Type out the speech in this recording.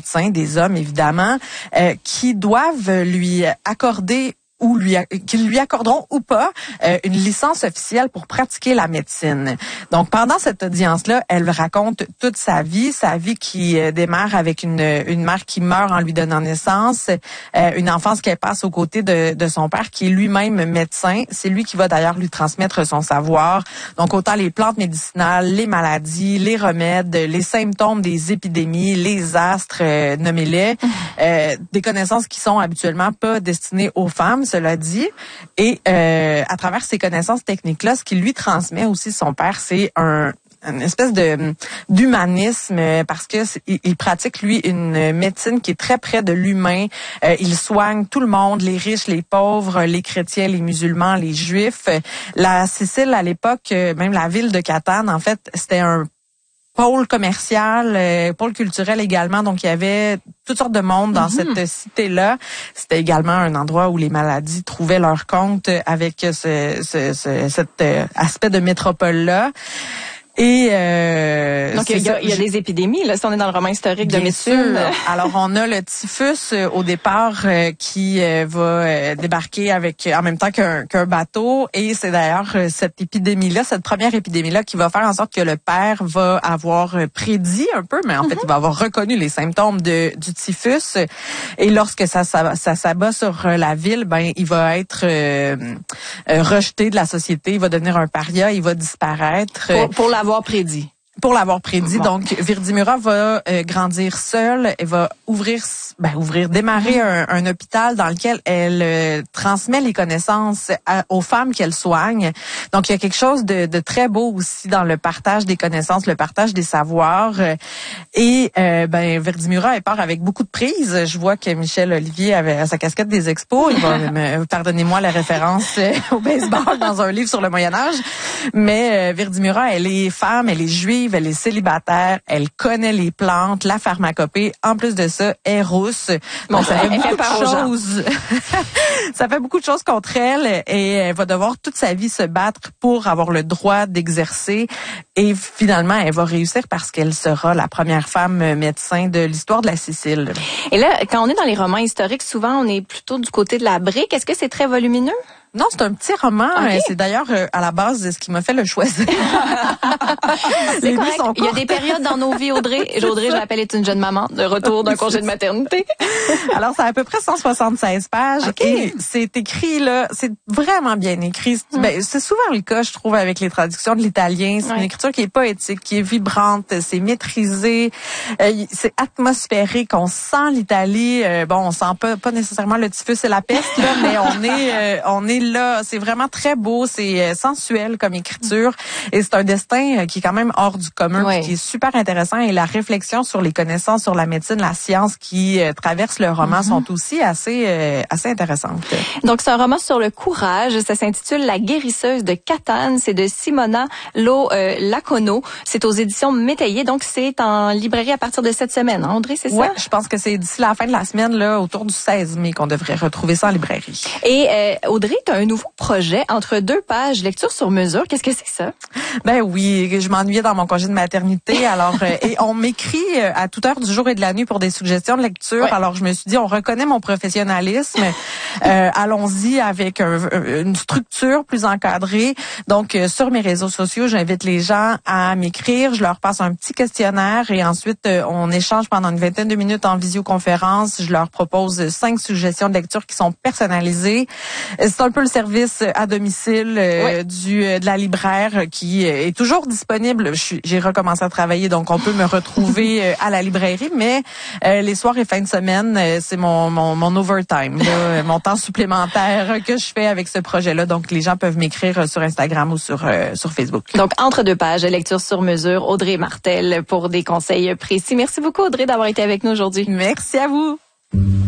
médecins, des hommes évidemment, qui doivent lui accorder qu'ils lui accorderont ou pas une licence officielle pour pratiquer la médecine. Donc, pendant cette audience-là, elle raconte toute sa vie qui démarre avec une mère qui meurt en lui donnant naissance, une enfance qu'elle passe aux côtés de son père qui est lui-même médecin. C'est lui qui va d'ailleurs lui transmettre son savoir. Donc, autant les plantes médicinales, les maladies, les remèdes, les symptômes des épidémies, les astres, nommez-les, des connaissances qui sont habituellement pas destinées aux femmes, cela dit. Et à travers ces connaissances techniques-là, ce qu'il lui transmet aussi son père, c'est une espèce d'humanisme parce que il pratique lui une médecine qui est très près de l'humain. Il soigne tout le monde, les riches, les pauvres, les chrétiens, les musulmans, les juifs. La Sicile à l'époque, même la ville de Catane, en fait, c'était un pôle commercial, pôle culturel également. Donc, il y avait toutes sortes de monde dans cette cité-là. C'était également un endroit où les maladies trouvaient leur compte avec cet aspect de métropole-là. Et donc il y a des épidémies là, si on est dans le roman historique de médecine. Alors on a le typhus au départ qui va débarquer avec en même temps qu'un bateau, et c'est d'ailleurs cette épidémie-là, cette première épidémie-là qui va faire en sorte que le père va avoir prédit un peu, mais en fait il va avoir reconnu les symptômes du typhus, et lorsque ça s'abat sur la ville, ben il va être rejeté de la société, il va devenir un paria, il va disparaître pour l'avoir prédit. Pour l'avoir prédit. Bon. Donc, Virdimura va grandir seule et va démarrer un hôpital dans lequel elle transmet les connaissances aux femmes qu'elle soigne. Donc, il y a quelque chose de très beau aussi dans le partage des connaissances, le partage des savoirs. Et Virdimura, elle part avec beaucoup de prises. Je vois que Michel Olivier avait sa casquette des expos. Il va pardonnez-moi la référence au baseball dans un livre sur le Moyen-Âge. Mais Virdimura, elle est femme, elle est juive, elle est célibataire, elle connaît les plantes, la pharmacopée. En plus de ça, elle est rousse. Donc, ça fait beaucoup de choses. Ça fait beaucoup de choses contre elle, et elle va devoir toute sa vie se battre pour avoir le droit d'exercer. Et finalement, elle va réussir parce qu'elle sera la première femme médecin de l'histoire de la Sicile. Et là, quand on est dans les romans historiques, souvent, on est plutôt du côté de la brique. Est-ce que c'est très volumineux? Non, c'est un petit roman. Okay. C'est d'ailleurs à la base ce qui m'a fait le choisir. C'est correct. Il y a des périodes dans nos vies, Audrey. Et Audrey, je l'appelle, est une jeune maman de retour d'un congé de maternité. Alors, c'est à peu près 176 pages. Okay. Et c'est écrit, là, c'est vraiment bien écrit. C'est souvent le cas, je trouve, avec les traductions de l'italien. C'est une écriture qui est poétique, qui est vibrante, c'est maîtrisé, c'est atmosphérique. On sent l'Italie. On sent pas nécessairement le typhus et la peste, là, mais on est là, c'est vraiment très beau, c'est sensuel comme écriture, et c'est un destin qui est quand même hors du commun, qui est super intéressant, et la réflexion sur les connaissances sur la médecine, la science qui traverse le roman sont aussi assez intéressantes. Donc c'est un roman sur le courage, ça s'intitule La guérisseuse de Catane, c'est de Simona Lacono, c'est aux éditions Métayer, donc c'est en librairie à partir de cette semaine, hein, Audrey, c'est ça? Oui, je pense que c'est d'ici la fin de la semaine, là, autour du 16 mai qu'on devrait retrouver ça en librairie. Et Audrey, tu as un nouveau projet entre 2 pages, lecture sur mesure. Qu'est-ce que c'est ça? Ben oui, je m'ennuyais dans mon congé de maternité. Alors, et on m'écrit à toute heure du jour et de la nuit pour des suggestions de lecture. Ouais. Alors, je me suis dit, on reconnaît mon professionnalisme. Allons-y avec une structure plus encadrée. Donc, sur mes réseaux sociaux, j'invite les gens à m'écrire. Je leur passe un petit questionnaire et ensuite, on échange pendant une vingtaine de minutes en visioconférence. Je leur propose 5 suggestions de lecture qui sont personnalisées. C'est un peu le service à domicile de la libraire qui est toujours disponible. J'ai recommencé à travailler, donc on peut me retrouver à la librairie, mais les soirs et fins de semaine, c'est mon overtime, là, mon temps supplémentaire que je fais avec ce projet-là. Donc les gens peuvent m'écrire sur Instagram ou sur Facebook. Donc entre 2 pages, lecture sur mesure, Audrey Martel pour des conseils précis. Merci beaucoup Audrey d'avoir été avec nous aujourd'hui. Merci à vous.